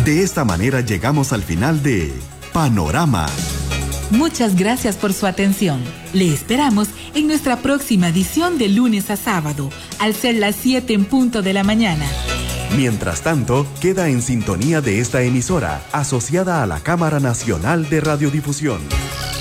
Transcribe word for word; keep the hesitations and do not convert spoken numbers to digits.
De esta manera llegamos al final de Panorama. Muchas gracias por su atención. Le esperamos en nuestra próxima edición de lunes a sábado, al ser las siete en punto de la mañana. Mientras tanto, queda en sintonía de esta emisora, asociada a la Cámara Nacional de Radiodifusión.